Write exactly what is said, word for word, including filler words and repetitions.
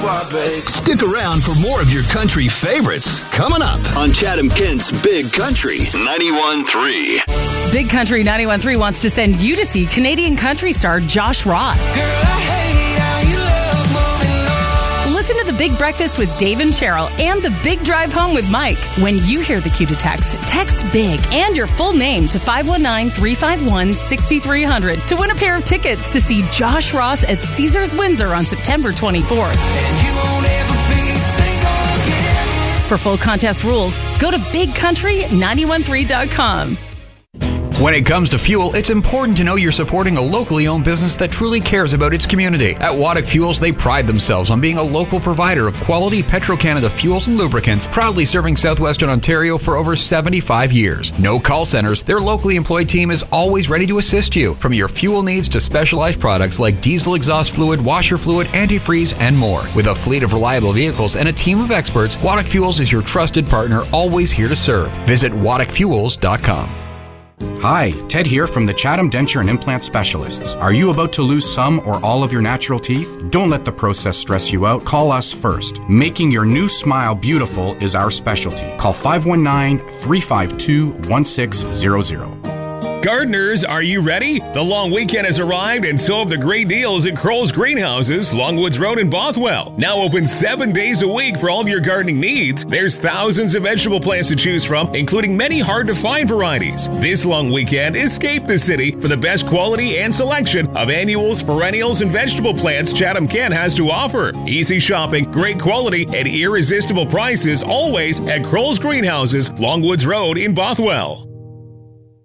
Stick around for more of your country favorites coming up on Chatham-Kent's Big Country ninety-one point three. Big Country ninety-one point three wants to send you to see Canadian country star Josh Ross. Girl, I hate how you love moving on. Listen to The Big Breakfast with Dave and Cheryl and The Big Drive Home with Mike. When you hear the cue to text, text BIG and your full name to five one nine, three five one, six three zero zero to win a pair of tickets to see Josh Ross at Caesars Windsor on September twenty-fourth. And you won't ever be single again. For full contest rules, go to big country nine one three dot com. When it comes to fuel, it's important to know you're supporting a locally owned business that truly cares about its community. At Waddick Fuels, they pride themselves on being a local provider of quality Petro-Canada fuels and lubricants, proudly serving southwestern Ontario for over seventy-five years. No call centers, their locally employed team is always ready to assist you, from your fuel needs to specialized products like diesel exhaust fluid, washer fluid, antifreeze, and more. With a fleet of reliable vehicles and a team of experts, Waddick Fuels is your trusted partner, always here to serve. Visit waddick fuels dot com. Hi, Ted here from the Chatham Denture and Implant Specialists. Are you about to lose some or all of your natural teeth? Don't let the process stress you out. Call us first. Making your new smile beautiful is our specialty. Call five one nine, three five two, one six zero zero. Gardeners, are you ready? The long weekend has arrived, and so have the great deals at Kroll's Greenhouses, Longwoods Road in Bothwell. Now open seven days a week for all of your gardening needs. There's thousands of vegetable plants to choose from, including many hard-to-find varieties. This long weekend, escape the city for the best quality and selection of annuals, perennials, and vegetable plants Chatham-Kent has to offer. Easy shopping, great quality, and irresistible prices always at Kroll's Greenhouses, Longwoods Road in Bothwell.